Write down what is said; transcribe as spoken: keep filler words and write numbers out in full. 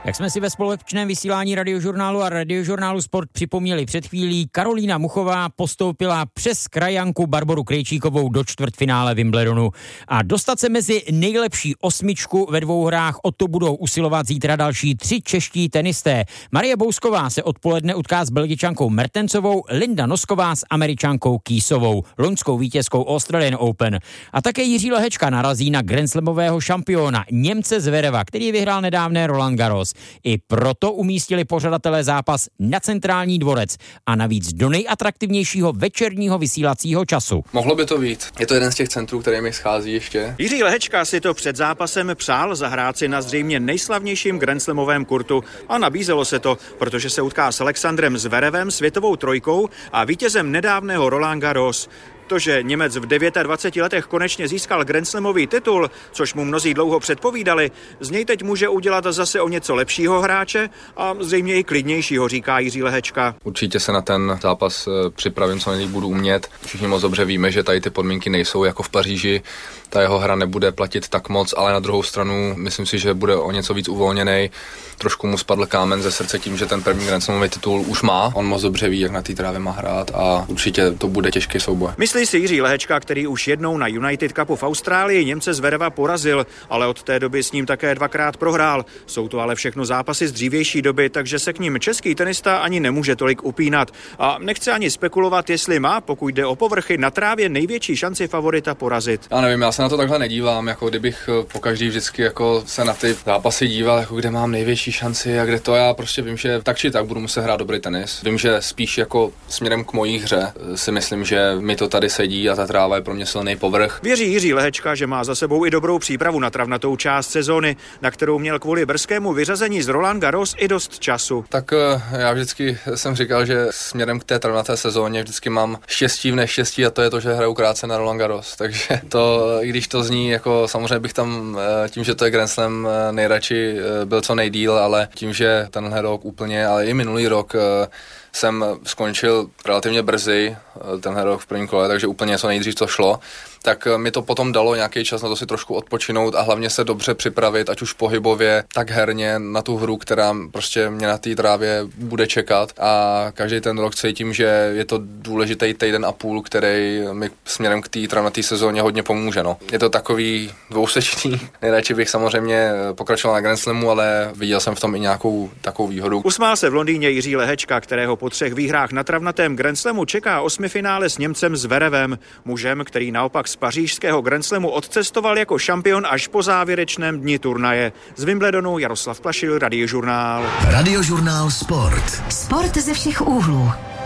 Jak jsme si ve společném vysílání Radiožurnálu a Radiožurnálu Sport připomněli před chvílí, Karolína Muchová postoupila přes krajanku Barboru Krejčíkovou do čtvrtfinále Wimbledonu. A dostat se mezi nejlepší osmičku ve dvou hrách, o to budou usilovat zítra další tři čeští tenisté. Marie Bousková se odpoledne utká s Belgičankou Mertensovou, Linda Nosková s Američankou Keysovou, loňskou vítězkou Australian Open. A také Jiří Lehečka narazí na grandslamového šampiona Němce Zvereva, který vyhrál nedávné Roland Garros. I proto umístili pořadatelé zápas na Centrální dvorec a navíc do nejatraktivnějšího večerního vysílacího času. Mohlo by to být. Je to jeden z těch centrů, který mi schází ještě. Jiří Lehečka si to před zápasem přál zahrát si na zřejmě nejslavnějším grandslamovém kurtu a nabízelo se to, protože se utká s Alexandrem Zverevem, světovou trojkou a vítězem nedávného Roland Garros. To, že Němec v dvaceti devíti letech konečně získal grandslamový titul, což mu mnozí dlouho předpovídali, z něj teď může udělat zase o něco lepšího hráče a zřejmě i klidnějšího, říká Jiří Lehečka. Určitě se na ten zápas připravím, co nejlíp budu umět. Všichni moc dobře víme, že tady ty podmínky nejsou jako v Paříži. Ta jeho hra nebude platit tak moc, ale na druhou stranu myslím si, že bude o něco víc uvolněnej. Trošku mu spadl kámen ze srdce tím, že ten první grandslamový titul už má. On moc dobře ví, jak na té trávě má hrát a určitě to bude těžký souboj. Myslí si Jiří Lehečka, který už jednou na United Cupu v Austrálii Němce Zvereva porazil, ale od té doby s ním také dvakrát prohrál. Jsou to ale všechno zápasy z dřívější doby, takže se k ním český tenista ani nemůže tolik upínat. A nechce ani spekulovat, jestli má, pokud jde o povrchy, na trávě největší šanci favorita porazit. Já nevím, já se na to takhle nedívám, jako kdybych pokaždý vždycky jako se na ty zápasy díval, jako kde mám největší šanci a kde to. Já prostě vím, že tak či tak budu muset hrát dobrý tenis. Vím, že spíš jako směrem k mojí hře si myslím, že mi to tady sedí a ta tráva je pro mě silný povrch. Věří Jiří Lehečka, že má za sebou i dobrou přípravu na travnatou část sezóny, na kterou měl kvůli brzkému vyřazení z Roland Garros i dost času. Tak já vždycky jsem říkal, že směrem k té travnaté sezóně vždycky mám štěstí v neštěstí a to je to, že hraju krátce na Roland Garros. Takže to, i když to zní, jako samozřejmě bych tam tím, že to je Grand Slam, nejradši byl co nejdýl, ale tím, že tenhle rok úplně, ale i minulý rok jsem skončil relativně brzy tenhle rok v prvním kole, takže úplně co nejdřív to šlo, tak mi to potom dalo nějaký čas na to si trošku odpočinout a hlavně se dobře připravit, ať už pohybově, tak herně na tu hru, která prostě mě na té trávě bude čekat a každý ten rok cítím, že je to důležitý týden a půl, který mi směrem k té travnaté sezóně hodně pomůže. No. Je to takový dvousečný, nejradši bych samozřejmě pokračoval na Grand Slamu, ale viděl jsem v tom i nějakou takovou výhodu. Usmál se v Londýně Jiří Lehečka, kterého po třech výhrách na travnatém Grand Slamu čeká osmifinále s Němcem Zverevem, mužem, který naopak z pařížského Grand Slamu odcestoval jako šampion až po závěrečném dni turnaje. Z Wimbledonu Jaroslav Plašil, Radiožurnál. Radiožurnál Sport. Sport ze všech úhlů.